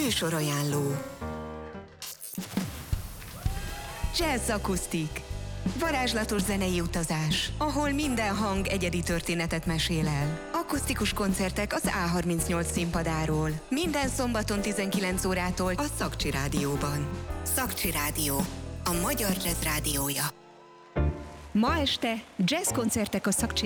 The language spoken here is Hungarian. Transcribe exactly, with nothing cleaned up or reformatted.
Műsorajánló. Jazz akusztik. Varázslatos zenei utazás, ahol minden hang egyedi történetet mesél el. Akusztikus koncertek az á harmincnyolc színpadáról. Minden szombaton tizenkilenc órától a Szakcsi Rádióban. Szakcsi Rádió, a magyar jazz rádiója. Ma este jazz koncertek a Szakcsi